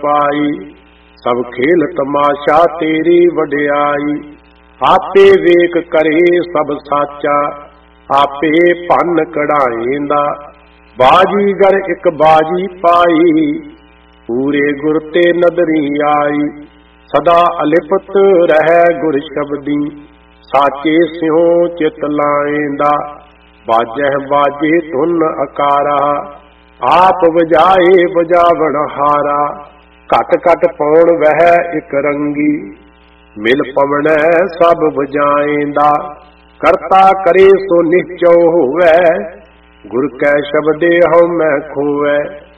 पाई। सब खेल तमाशा तेरी वडियाई। आपे वेख करे सब साचा, आपे भन कढ़ाएंदा। बाजीगर एक बाजी पाई, पूरे गुर ते नदरी आई। सदा अलिपत रह गुर शब्दी, साचे स्यों चित लाएंदा। बाजह बाजे धुन अकारा, आप बजाए बजावण हारा। घट घट पौण वह एक रंगी, मिल पवणै सब बजाएंदा। करता करे सो निश्चौ होवै, गुर कै शब्दे हਉ मैं खोवै।